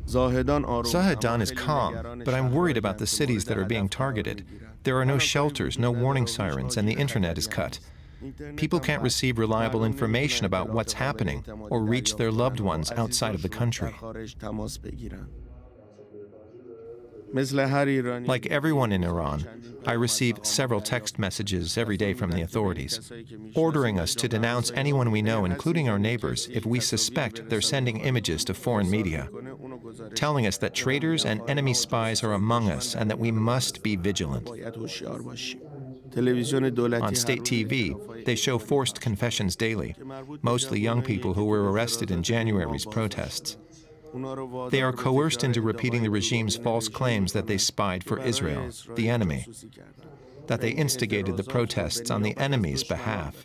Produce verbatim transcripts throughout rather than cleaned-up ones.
Zahedan is calm, but I'm worried about the cities that are being targeted. There are no shelters, no warning sirens, and the internet is cut. People can't receive reliable information about what's happening or reach their loved ones outside of the country. Like everyone in Iran, I receive several text messages every day from the authorities, ordering us to denounce anyone we know, including our neighbors, if we suspect they're sending images to foreign media, telling us that traitors and enemy spies are among us and that we must be vigilant. On state T V, they show forced confessions daily, mostly young people who were arrested in January's protests. They are coerced into repeating the regime's false claims that they spied for Israel, the enemy, that they instigated the protests on the enemy's behalf.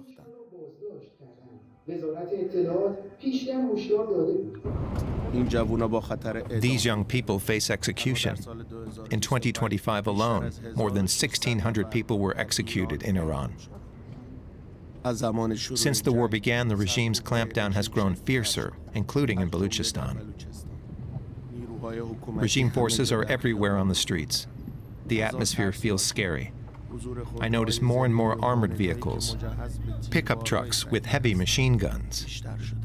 These young people face execution. In twenty twenty-five alone, more than sixteen hundred people were executed in Iran. Since the war began, the regime's clampdown has grown fiercer, including in Baluchistan. Regime forces are everywhere on the streets. The atmosphere feels scary. I notice more and more armored vehicles, pickup trucks with heavy machine guns.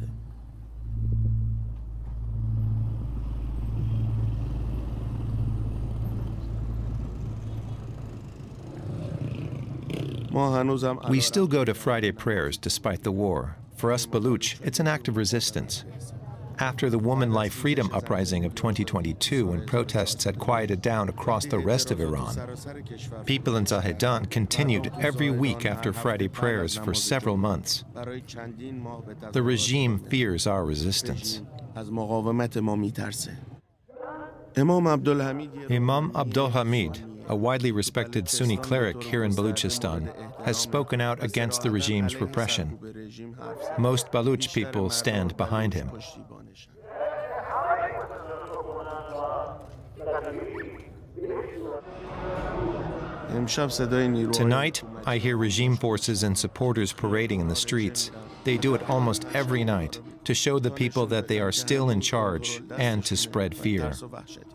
We still go to Friday prayers despite the war. For us Baluch, it's an act of resistance. After the Woman Life Freedom Uprising of twenty twenty-two, when protests had quieted down across the rest of Iran, people in Zahedan continued every week after Friday prayers for several months. The regime fears our resistance. Imam Abdul Hamid, a widely respected Sunni cleric here in Baluchistan, has spoken out against the regime's repression. Most Baluch people stand behind him. Tonight, I hear regime forces and supporters parading in the streets. They do it almost every night to show the people that they are still in charge and to spread fear.